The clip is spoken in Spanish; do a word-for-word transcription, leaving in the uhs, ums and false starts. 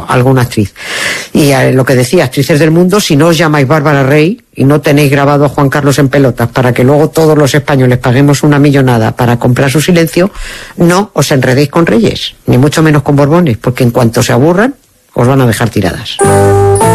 alguna actriz. Y a lo que decía, actrices del mundo, si no os llamáis Bárbara Rey y no tenéis grabado a Juan Carlos en pelotas para que luego todos los españoles paguemos una millonada para comprar su silencio, no os enredéis con reyes, ni mucho menos con borbones, porque en cuanto se aburran, os van a dejar tiradas.